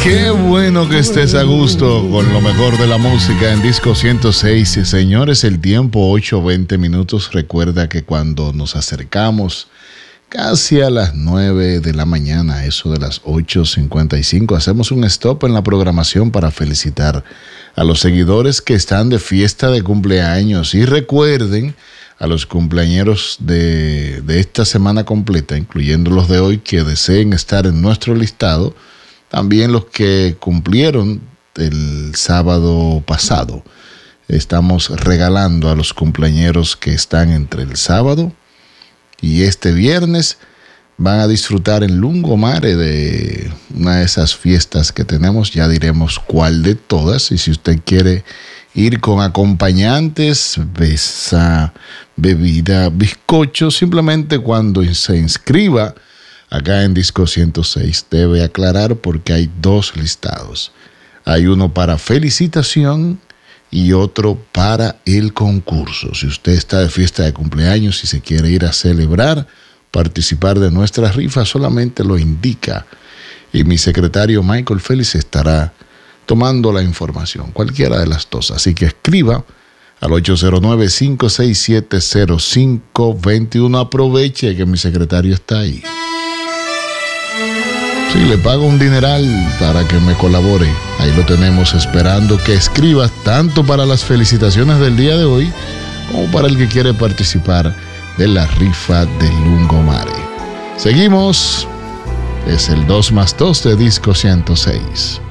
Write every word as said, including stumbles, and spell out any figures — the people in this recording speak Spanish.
Qué bueno que estés a gusto con lo mejor de la música en Disco ciento seis. Señores, el tiempo ocho veinte minutos. Recuerda que cuando nos acercamos casi a las nueve de la mañana, eso de las ocho cincuenta y cinco, hacemos un stop en la programación para felicitar a los seguidores que están de fiesta de cumpleaños. Y recuerden a los cumpleañeros de, de esta semana completa, incluyendo los de hoy, que deseen estar en nuestro listado. También los que cumplieron el sábado pasado. Estamos regalando a los cumpleañeros que están entre el sábado y este viernes. Van a disfrutar en Lungomare de una de esas fiestas que tenemos. Ya diremos cuál de todas. Y si usted quiere ir con acompañantes, besa, bebida, bizcocho, simplemente cuando se inscriba acá en Disco ciento seis, debe aclarar porque hay dos listados. Hay uno para felicitación y otro para el concurso. Si usted está de fiesta de cumpleaños y se quiere ir a celebrar, participar de nuestra rifa, solamente lo indica y mi secretario Michael Félix estará tomando la información, cualquiera de las dos. Así que escriba al ocho cero nueve, cinco seis siete, cero cinco dos uno. Aproveche que mi secretario está ahí. Sí, le pago un dineral para que me colabore. Ahí lo tenemos esperando que escribas tanto para las felicitaciones del día de hoy como para el que quiere participar de la rifa de Lungomare. Seguimos. Es el dos más dos de Disco ciento seis.